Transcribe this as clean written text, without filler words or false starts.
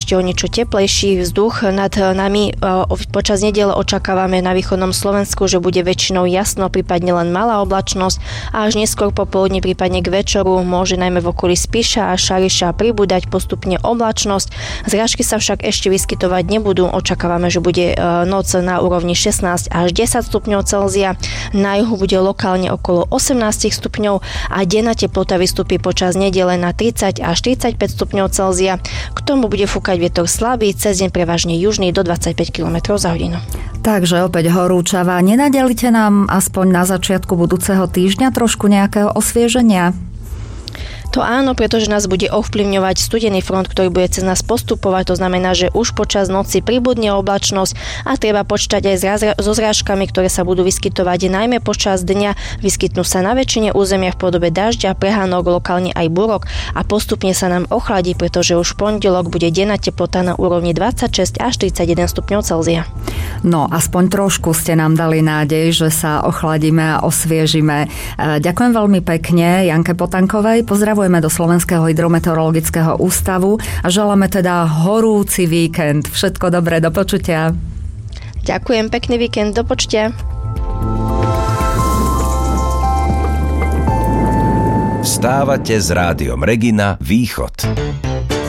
ešte o niečo teplejší vzduch nad nami. Počas nedele očakávame na východnom Slovensku, že bude väčšinou jasno, prípadne len malá oblačnosť a až neskôr popoludní, prípadne k večeru môže najmä v okolí Spiša a Šariša pribúdať postupne oblačnosť. Zrážky sa však ešte vyskytovať nebudú. Očakávame, že bude noc na úrovni 16 až 10 stupňov Celzia. Na juhu bude lokálne okolo 18 stupňov a denná teplota vystúpi počas nedele na 30 až 45 stupňov Celzia. K tomu bude fúkať vietor slabý, cez deň prevažne južný do 25 km za hodinu. Takže opäť horúčava. Nenadelíte nám aspoň na začiatku budúceho týždňa trošku nejakého osvieženia? To áno, pretože nás bude ovplyvňovať studený front, ktorý bude cez nás postupovať. To znamená, že už počas noci pribudne oblačnosť a treba počítať aj so zrážkami, ktoré sa budú vyskytovať najmä počas dňa. Vyskytnú sa na väčšine územia v podobe dažďa, prehánok, lokálne aj búrok a postupne sa nám ochladí, pretože už v pondelok bude denná teplota na úrovni 26 až 31 stupňov Celzia. No, aspoň trošku ste nám dali nádej, že sa ochladíme a osviežime. Ďakujem veľmi pekne Janke Potankovej. Pozdravujeme do Slovenského hydrometeorologického ústavu a želáme teda horúci víkend. Všetko dobré, do počutia. Ďakujem, pekný víkend, do počutia. Vstávate s rádiom Regina Východ.